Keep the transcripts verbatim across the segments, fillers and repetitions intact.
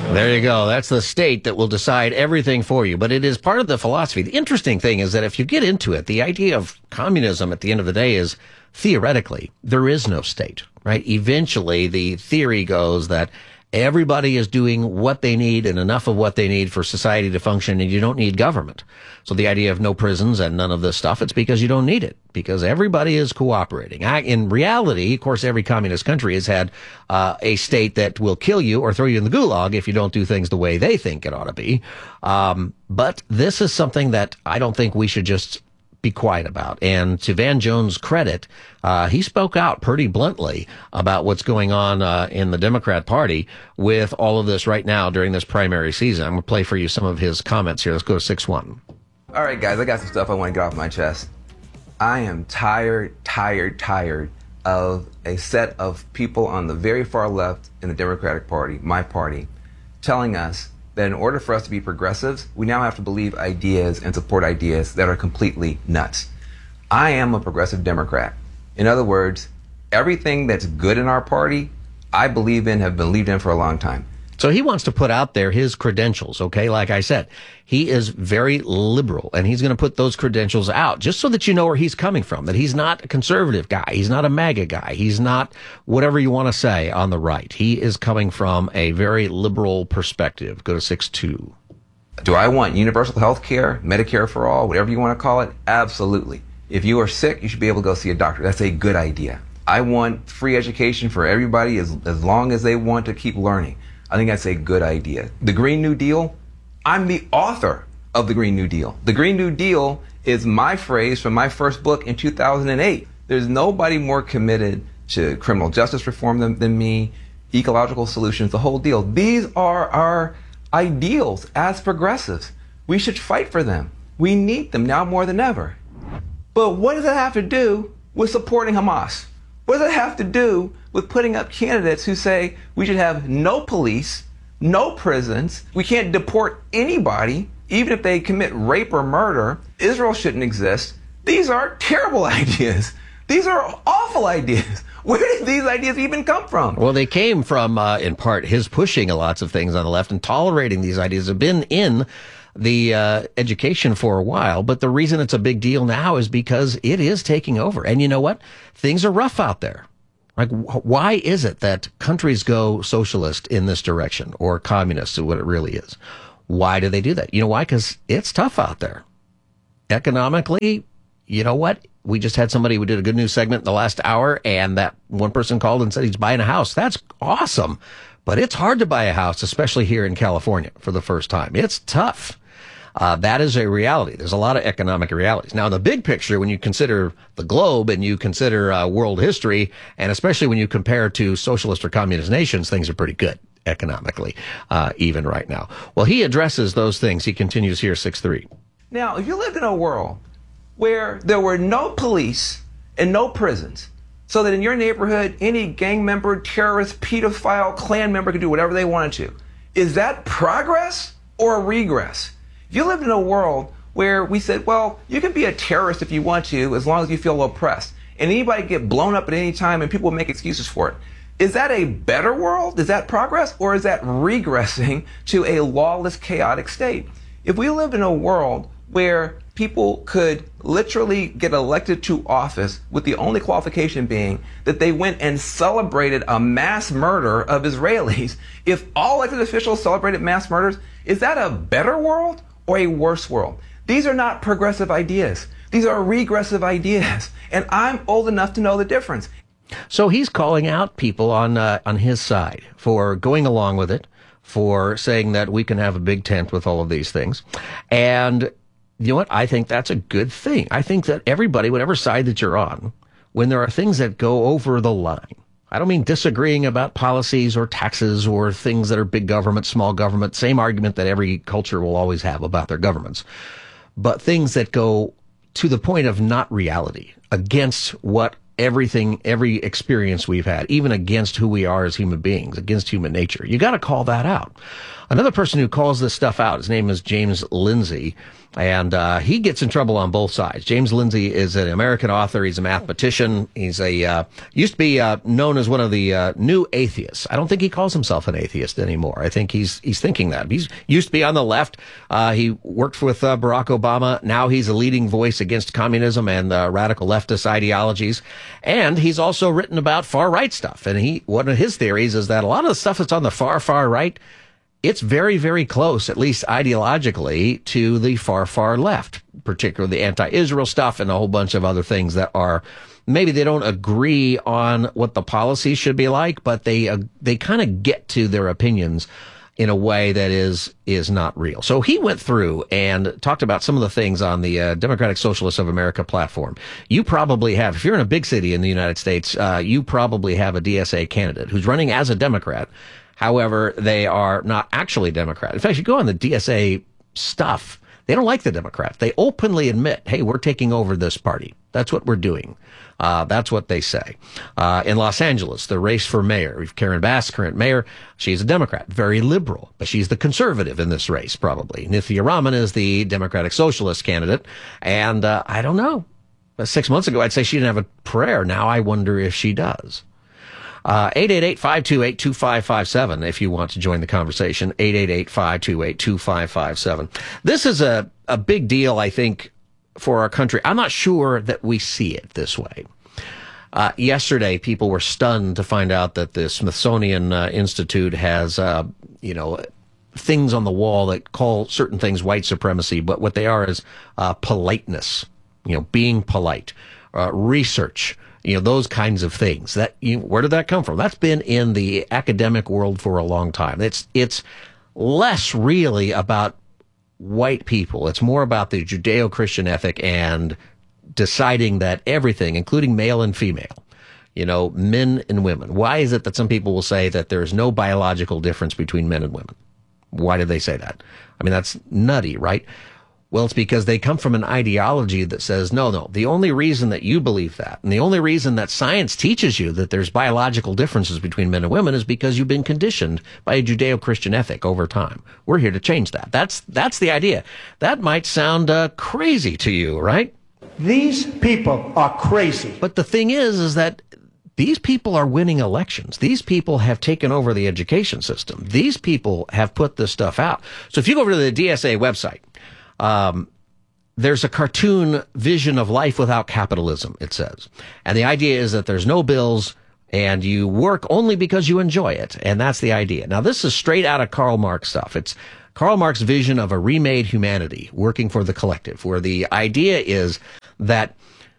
There you go. That's the state that will decide everything for you. But it is part of the philosophy. The interesting thing is that if you get into it, the idea of communism at the end of the day is theoretically, there is no state, right? Eventually, the theory goes that everybody is doing what they need and enough of what they need for society to function, and you don't need government. So the idea of no prisons and none of this stuff, it's because you don't need it, because everybody is cooperating. I, in reality, of course, every communist country has had uh, a state that will kill you or throw you in the gulag if you don't do things the way they think it ought to be. Um, but this is something that I don't think we should just be quiet about. And to Van Jones' credit, uh, he spoke out pretty bluntly about what's going on uh, in the Democrat Party with all of this right now during this primary season. I'm going to play for you some of his comments here. Let's go to six one. All right, guys, I got some stuff I want to get off my chest. I am tired, tired, tired of a set of people on the very far left in the Democratic Party, my party, telling us that in order for us to be progressives, we now have to believe ideas and support ideas that are completely nuts. I am a progressive Democrat. In other words, everything that's good in our party, I believe in, have believed in for a long time. So he wants to put out there his credentials, okay? Like I said, he is very liberal, and he's going to put those credentials out just so that you know where he's coming from, that he's not a conservative guy. He's not a MAGA guy. He's not whatever you want to say on the right. He is coming from a very liberal perspective. Go to six two. Do I want universal health care, Medicare for all, whatever you want to call it? Absolutely. If you are sick, you should be able to go see a doctor. That's a good idea. I want free education for everybody as, as long as they want to keep learning. I think that's a good idea. The Green New Deal, I'm the author of the Green New Deal. The Green New Deal is my phrase from my first book in two thousand eight. There's nobody more committed to criminal justice reform than, than me, ecological solutions, the whole deal. These are our ideals as progressives. We should fight for them. We need them now more than ever. But what does that have to do with supporting Hamas? What does it have to do with putting up candidates who say we should have no police, no prisons, we can't deport anybody, even if they commit rape or murder, Israel shouldn't exist? These are terrible ideas. These are awful ideas. Where did these ideas even come from? Well, they came from, uh, in part, his pushing lots of things on the left and tolerating these ideas have been in the uh, education for a while, but the reason it's a big deal now is because it is taking over. And you know what? Things are rough out there. Like, wh- why is it that countries go socialist in this direction, or communist, or what it really is? Why do they do that? You know why? Because it's tough out there. Economically, you know what? We just had somebody who did a good news segment in the last hour, and that one person called and said he's buying a house. That's awesome. But it's hard to buy a house, especially here in California for the first time. It's tough. Uh, that is a reality. There's a lot of economic realities. Now, in the big picture, when you consider the globe and you consider uh, world history, and especially when you compare to socialist or communist nations, things are pretty good economically, uh, even right now. Well, he addresses those things. He continues here, six three. Now, if you lived in a world where there were no police and no prisons, so that in your neighborhood, any gang member, terrorist, pedophile, Klan member could do whatever they wanted to, is that progress or regress? If you lived in a world where we said, well, you can be a terrorist if you want to, as long as you feel oppressed, and anybody can get blown up at any time and people will make excuses for it, is that a better world? Is that progress? Or is that regressing to a lawless, chaotic state? If we lived in a world where people could literally get elected to office with the only qualification being that they went and celebrated a mass murder of Israelis, if all elected officials celebrated mass murders, is that a better world or a worse world? These are not progressive ideas. These are regressive ideas. And I'm old enough to know the difference. So he's calling out people on uh, on his side for going along with it, for saying that we can have a big tent with all of these things. And you know what? I think that's a good thing. I think that everybody, whatever side that you're on, when there are things that go over the line, I don't mean disagreeing about policies or taxes or things that are big government, small government, same argument that every culture will always have about their governments, but things that go to the point of not reality, against what everything, every experience we've had, even against who we are as human beings, against human nature. You got to call that out. Another person who calls this stuff out, his name is James Lindsay, and uh, he gets in trouble on both sides. James Lindsay is an American author. He's a mathematician. He's a uh, used to be uh, known as one of the uh, new atheists. I don't think he calls himself an atheist anymore. I think he's he's thinking that. He's used to be on the left. Uh, he worked with uh, Barack Obama. Now he's a leading voice against communism and uh, radical leftist ideologies. And he's also written about far right stuff. And he one of his theories is that a lot of the stuff that's on the far far right, it's very, very close, at least ideologically, to the far, far left, particularly the anti-Israel stuff and a whole bunch of other things that are, maybe they don't agree on what the policy should be like, but they uh, they kind of get to their opinions in a way that is is not real. So he went through and talked about some of the things on the uh, Democratic Socialists of America platform. You probably have, if you're in a big city in the United States, uh, you probably have a D S A candidate who's running as a Democrat. However, they are not actually Democrat. In fact, you go on the D S A stuff, they don't like the Democrats. They openly admit, hey, we're taking over this party. That's what we're doing. Uh, that's what they say. Uh, in Los Angeles, the race for mayor, we've Karen Bass, current mayor. She's a Democrat, very liberal, but she's the conservative in this race, probably. Nithya Raman is the Democratic Socialist candidate. And uh, I don't know. Six months ago, I'd say she didn't have a prayer. Now I wonder if she does. Uh, eight eight eight, five two eight, two five five seven if you want to join the conversation. eight eight eight, five two eight, two five five seven. This is a, a big deal, I think, for our country. I'm not sure that we see it this way. Uh, yesterday, people were stunned to find out that the Smithsonian uh, Institute has, uh, you know, things on the wall that call certain things white supremacy, but what they are is uh, politeness, you know, being polite, uh, research, you know, those kinds of things. That you, where did that come from? That's been in the academic world for a long time. It's it's less really about white people. It's more about the Judeo-Christian ethic and deciding that everything, including male and female, you know, men and women. Why is it that some people will say that there is no biological difference between men and women? Why do they say that? I mean, that's nutty, right? Well, it's because they come from an ideology that says, no, no, the only reason that you believe that, and the only reason that science teaches you that there's biological differences between men and women is because you've been conditioned by a Judeo-Christian ethic over time. We're here to change that. That's that's the idea. That might sound uh, crazy to you, right? These people are crazy. But the thing is, is that these people are winning elections. These people have taken over the education system. These people have put this stuff out. So if you go over to the D S A website, Um, there's a cartoon vision of life without capitalism, it says. And the idea is that there's no bills and you work only because you enjoy it. And that's the idea. Now, this is straight out of Karl Marx stuff. It's Karl Marx's vision of a remade humanity working for the collective, where the idea is that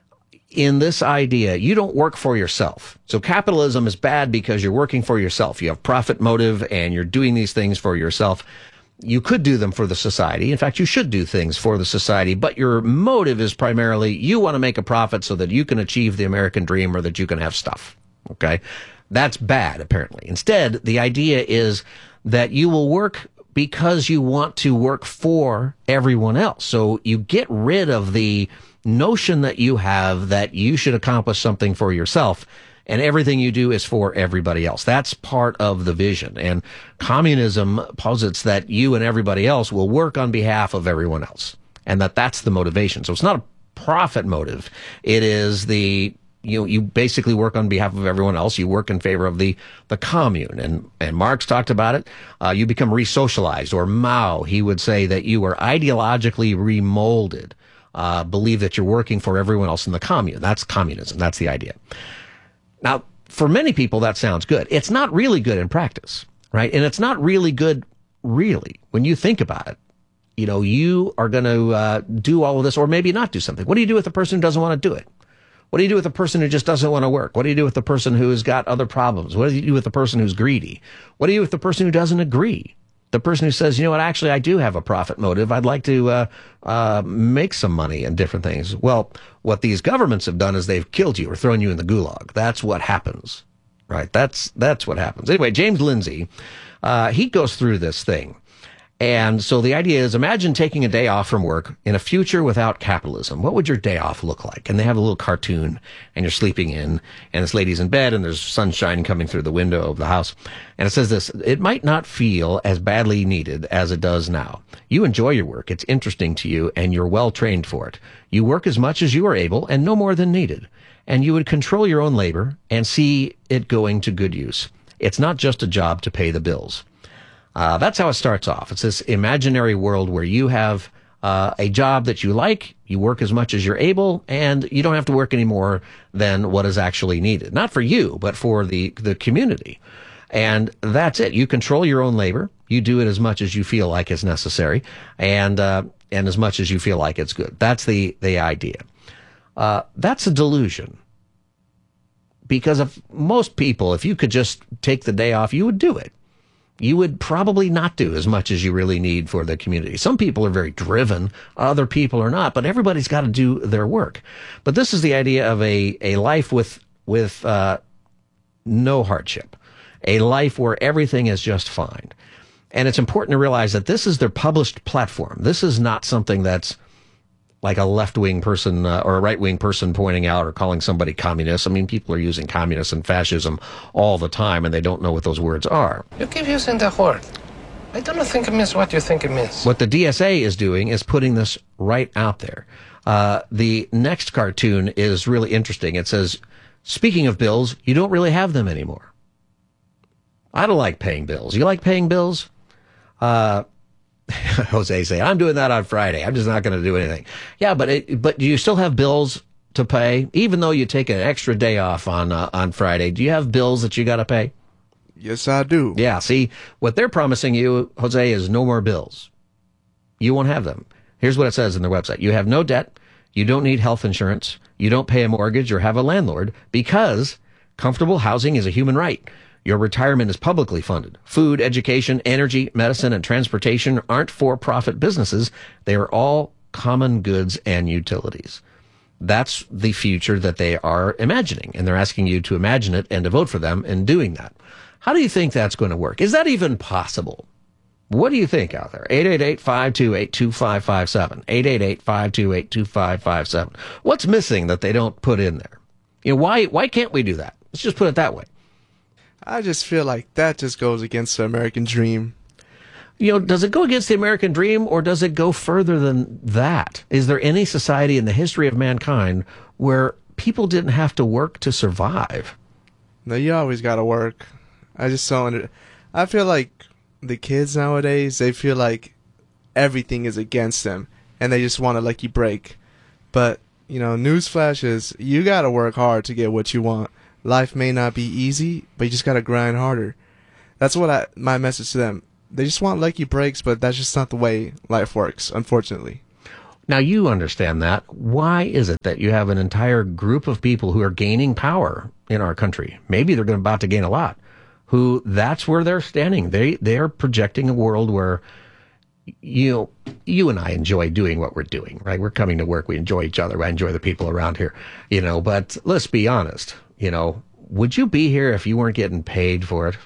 in this idea, you don't work for yourself. So capitalism is bad because you're working for yourself. You have profit motive and you're doing these things for yourself. You could do them for the society. In fact, you should do things for the society, but your motive is primarily you want to make a profit so that you can achieve the American dream or that you can have stuff. Okay? That's bad, apparently. Instead, the idea is that you will work because you want to work for everyone else. So you get rid of the notion that you have that you should accomplish something for yourself, and everything you do is for everybody else. That's part of the vision. And communism posits that you and everybody else will work on behalf of everyone else, and that that's the motivation. So it's not a profit motive. It is the, you know, you basically work on behalf of everyone else. You work in favor of the, the commune. And, and Marx talked about it. Uh, you become re-socialized, or Mao, he would say that you are ideologically remolded, uh, believe that you're working for everyone else in the commune. That's communism. That's the idea. Now, for many people, that sounds good. It's not really good in practice, right? And it's not really good, really, when you think about it. You know, you are going to uh, do all of this, or maybe not do something. What do you do with the person who doesn't want to do it? What do you do with the person who just doesn't want to work? What do you do with the person who's got other problems? What do you do with the person who's greedy? What do you do with the person who doesn't agree? The person who says, you know what, actually, I do have a profit motive. I'd like to uh, uh, make some money and different things. Well, what these governments have done is they've killed you or thrown you in the gulag. That's what happens, right? That's that's what happens. Anyway, James Lindsay, uh, he goes through this thing. And so the idea is, imagine taking a day off from work in a future without capitalism. What would your day off look like? And they have a little cartoon, and you're sleeping in, and this lady's in bed, and there's sunshine coming through the window of the house. And it says this: it might not feel as badly needed as it does now. You enjoy your work. It's interesting to you, and you're well trained for it. You work as much as you are able, and no more than needed. And you would control your own labor and see it going to good use. It's not just a job to pay the bills. Uh, that's how it starts off. It's this imaginary world where you have uh, a job that you like, you work as much as you're able, and you don't have to work any more than what is actually needed. Not for you, but for the, the community. And that's it. You control your own labor. You do it as much as you feel like is necessary, and uh, and as much as you feel like it's good. That's the, the idea. Uh, that's a delusion. Because if most people, if you could just take the day off, you would do it. You would probably not do as much as you really need for the community. Some people are very driven, other people are not, but everybody's got to do their work. But this is the idea of a, a life with, with, uh, no hardship, a life where everything is just fine. And it's important to realize that this is their published platform. This is not something that's like a left-wing person uh, or a right-wing person pointing out or calling somebody communist. I mean, people are using communist and fascism all the time, and they don't know what those words are. You keep using that word. I don't think it means what you think it means. What the D S A is doing is putting this right out there. Uh, the next cartoon is really interesting. It says, speaking of bills, you don't really have them anymore. I don't like paying bills. You like paying bills? Uh... Jose say, I'm doing that on Friday. I'm just not going to do anything. Yeah, but it, but do you still have bills to pay? Even though you take an extra day off on uh, on Friday, do you have bills that you got to pay? Yes, I do. Yeah, see, what they're promising you, Jose, is no more bills. You won't have them. Here's what it says in their website. You have no debt. You don't need health insurance. You don't pay a mortgage or have a landlord because comfortable housing is a human right. Your retirement is publicly funded. Food, education, energy, medicine, and transportation aren't for-profit businesses. They are all common goods and utilities. That's the future that they are imagining, and they're asking you to imagine it and to vote for them in doing that. How do you think that's going to work? Is that even possible? What do you think out there? eight eight eight, five two eight, two five five seven. eight eight eight, five two eight, two five five seven. What's missing that they don't put in there? You know, why, why can't we do that? Let's just put it that way. I just feel like that just goes against the American dream. You know, does it go against the American dream, or does it go further than that? Is there any society in the history of mankind where people didn't have to work to survive? No, you always got to work. I just don't under- I feel like the kids nowadays, they feel like everything is against them, and they just want a lucky break. But, you know, newsflash is, you got to work hard to get what you want. Life may not be easy, but you just gotta grind harder. That's what I, my message to them. They just want lucky breaks, but that's just not the way life works, unfortunately. Now, you understand that. Why is it that you have an entire group of people who are gaining power in our country? Maybe they're about to gain a lot. Who, that's where they're standing. They, they're projecting a world where you, you and I enjoy doing what we're doing, right? We're coming to work. We enjoy each other. I enjoy the people around here, you know, but let's be honest. You know, would you be here if you weren't getting paid for it?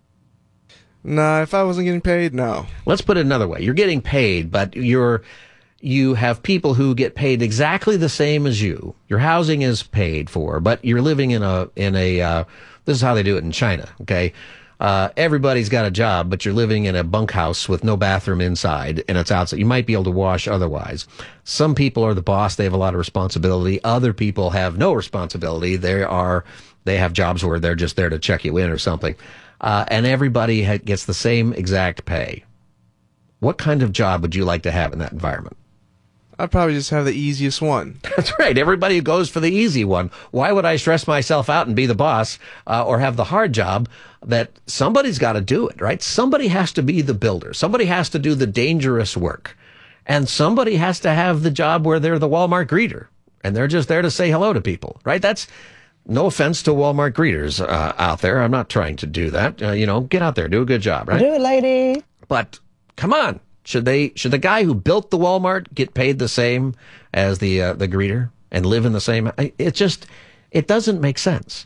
Nah, if I wasn't getting paid, no. Let's put it another way. You're getting paid, but you're, you have people who get paid exactly the same as you. Your housing is paid for, but you're living in a, in a, uh, this is how they do it in China, okay? Uh, everybody's got a job, but you're living in a bunkhouse with no bathroom inside, and it's outside. You might be able to wash otherwise. Some people are the boss. They have a lot of responsibility. Other people have no responsibility. They are, they have jobs where they're just there to check you in or something. Uh, and everybody ha- gets the same exact pay. What kind of job would you like to have in that environment? I'd probably just have the easiest one. That's right. Everybody goes for the easy one. Why would I stress myself out and be the boss uh, or have the hard job that somebody's got to do it, right? Somebody has to be the builder. Somebody has to do the dangerous work. And somebody has to have the job where they're the Walmart greeter and they're just there to say hello to people, right? That's no offense to Walmart greeters uh, out there. I'm not trying to do that. Uh, you know, get out there, do a good job, right? Do it, lady. But come on. Should they? Should the guy who built the Walmart get paid the same as the uh, the greeter and live in the same? It just it doesn't make sense.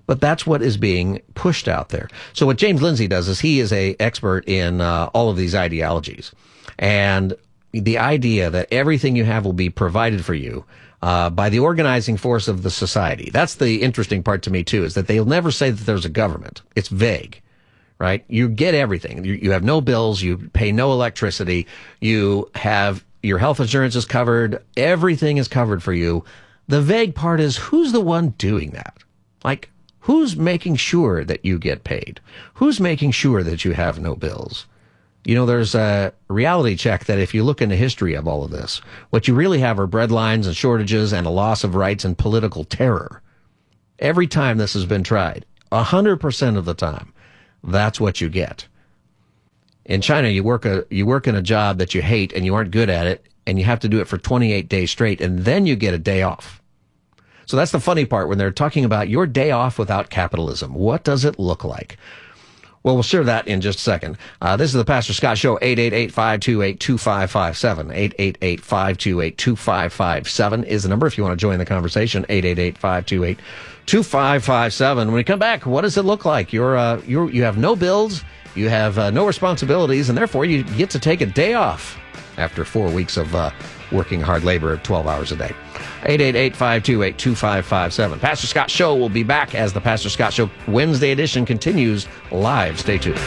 But that's what is being pushed out there. So what James Lindsay does is he is a expert in uh, all of these ideologies. And the idea that everything you have will be provided for you uh, by the organizing force of the society. That's the interesting part to me, too, is that they'll never say that there's a government. It's vague, right? You get everything. You, you have no bills. You pay no electricity. You have your health insurance is covered. Everything is covered for you. The vague part is who's the one doing that? Like, who's making sure that you get paid? Who's making sure that you have no bills? You know, there's a reality check that if you look into history of all of this, what you really have are breadlines and shortages and a loss of rights and political terror. Every time this has been tried, one hundred percent of the time, that's what you get. In China, you work a you work in a job that you hate and you aren't good at it, and you have to do it for twenty-eight days straight, and then you get a day off. So that's the funny part when they're talking about your day off without capitalism. What does it look like? Well, we'll share that in just a second. Uh, this is the Pastor Scott Show, eight eight eight, five two eight, two five five seven. eight eight eight, five two eight, two five five seven is the number if you want to join the conversation, eight eight eight, five two eight, two five five seven. When we come back, what does it look like? You're, uh, you're, you have no bills, you have uh, no responsibilities, and therefore you get to take a day off after four weeks of uh, working hard labor of twelve hours a day. eight eight eight, five two eight, two five five seven. Pastor Scott Show will be back as the Pastor Scott Show Wednesday edition continues live. Stay tuned.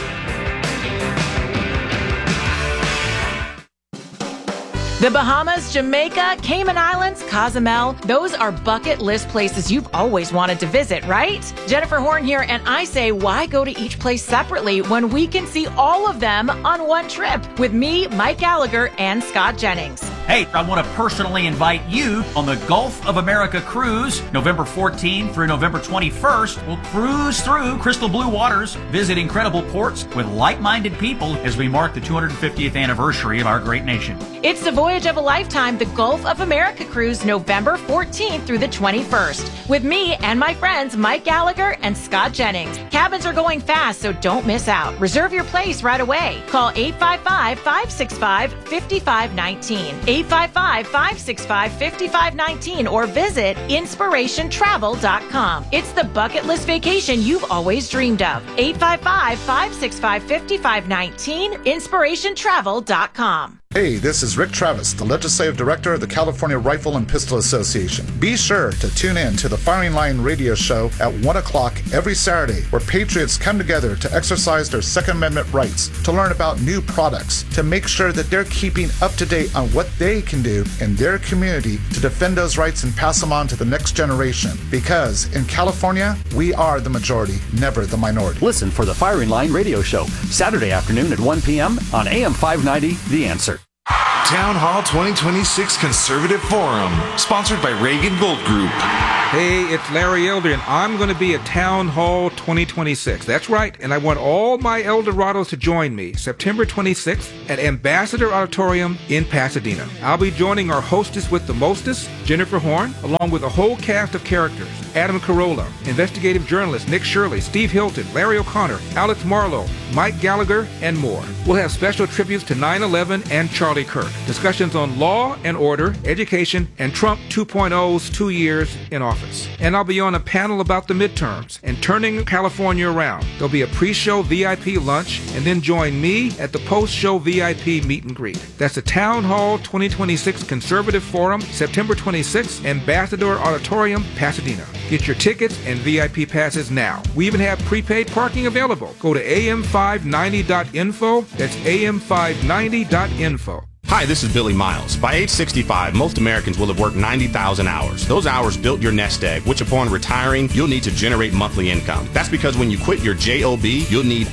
The Bahamas, Jamaica, Cayman Islands, Cozumel, those are bucket list places you've always wanted to visit, right? Jennifer Horn here, and I say, why go to each place separately when we can see all of them on one trip with me, Mike Gallagher, and Scott Jennings? Hey, I want to personally invite you on the Gulf of America cruise, November fourteenth through November twenty-first. We'll cruise through crystal blue waters, visit incredible ports with like-minded people as we mark the two hundred fiftieth anniversary of our great nation. It's the voyage of a lifetime, the Gulf of America cruise, November fourteenth through the twenty-first, with me and my friends Mike Gallagher and Scott Jennings. Cabins are going fast, so don't miss out. Reserve your place right away. Call eight five five, five six five, five five one nine, eight five five, five six five, five five one nine, or visit inspiration travel dot com. It's the bucket list vacation you've always dreamed of. eight five five, five six five, five five one nine, inspiration travel dot com. Hey, this is Rick Travis, the Legislative Director of the California Rifle and Pistol Association. Be sure to tune in to the Firing Line radio show at one o'clock every Saturday, where patriots come together to exercise their Second Amendment rights, to learn about new products, to make sure that they're keeping up to date on what they can do in their community to defend those rights and pass them on to the next generation. Because in California, we are the majority, never the minority. Listen for the Firing Line radio show, Saturday afternoon at one p.m. on A M five ninety, The Answer. Town Hall twenty twenty-six Conservative Forum, sponsored by Reagan Gold Group. Hey, it's Larry Elder, and I'm going to be at Town Hall twenty twenty-six. That's right, and I want all my Eldorados to join me September twenty-sixth at Ambassador Auditorium in Pasadena. I'll be joining our hostess with the mostest, Jennifer Horn, along with a whole cast of characters. Adam Carolla, investigative journalist Nick Shirley, Steve Hilton, Larry O'Connor, Alex Marlowe, Mike Gallagher, and more. We'll have special tributes to nine eleven and Charlie Kirk, discussions on law and order, education, and Trump two point oh's two years in office. And I'll be on a panel about the midterms and turning California around. There'll be a pre-show V I P lunch, and then join me at the post-show V I P meet and greet. That's the Town Hall twenty twenty-six Conservative Forum, September twenty-sixth, Ambassador Auditorium, Pasadena. Get your tickets and V I P passes now. We even have prepaid parking available. Go to A M five ninety dot info. That's A M five ninety dot info. Hi, this is Billy Miles. By age sixty-five, most Americans will have worked ninety thousand hours. Those hours built your nest egg, which upon retiring, you'll need to generate monthly income. That's because when you quit your job, you'll need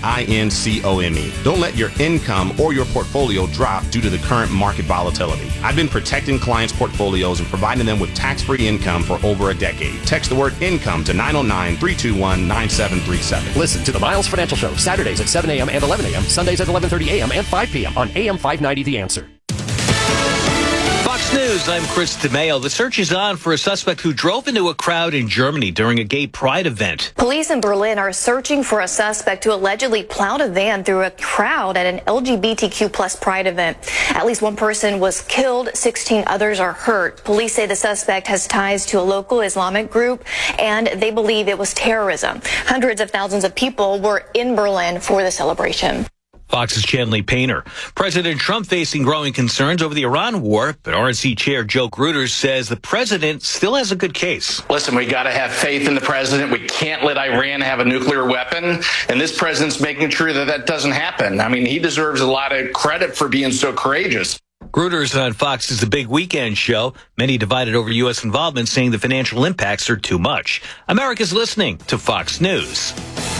income. Don't let your income or your portfolio drop due to the current market volatility. I've been protecting clients' portfolios and providing them with tax-free income for over a decade. Text the word income to nine oh nine, three two one, nine seven three seven. Listen to the Miles Financial Show, Saturdays at seven a.m. and eleven a.m., Sundays at eleven thirty a.m. and five p.m. on A M five ninety The Answer. Fox Fox News, I'm Chris DeMeo. The search is on for a suspect who drove into a crowd in Germany during a gay pride event. Police in Berlin are searching for a suspect who allegedly plowed a van through a crowd at an L G B T Q plus pride event. At least one person was killed, sixteen others are hurt. Police say the suspect has ties to a local Islamic group, and they believe it was terrorism. Hundreds of thousands of people were in Berlin for the celebration. Fox's Chanley Painter. President Trump facing growing concerns over the Iran war, but R N C Chair Joe Gruters says the president still has a good case. Listen, we got to have faith in the president. We can't let Iran have a nuclear weapon. And this president's making sure that that doesn't happen. I mean, he deserves a lot of credit for being so courageous. Gruters on Fox's The Big Weekend Show. Many divided over U S involvement, saying the financial impacts are too much. America's listening to Fox News.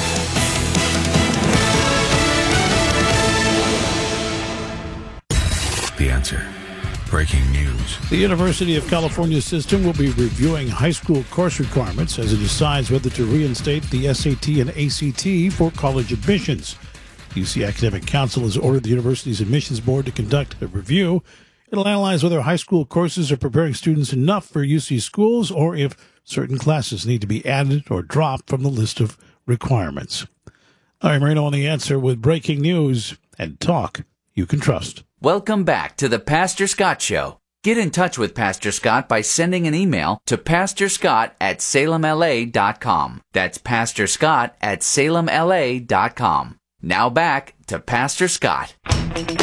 The Answer. Breaking news. The University of California system will be reviewing high school course requirements as it decides whether to reinstate the S A T and A C T for college admissions. The U C Academic Council has ordered the university's admissions board to conduct a review. It'll analyze whether high school courses are preparing students enough for U C schools or if certain classes need to be added or dropped from the list of requirements. I'm Marino on The Answer with breaking news and talk you can trust. Welcome back to the Pastor Scott Show. Get in touch with Pastor Scott by sending an email to pastor scott at salem l a dot com. That's pastor scott at salem l a dot com. Now back to Pastor Scott.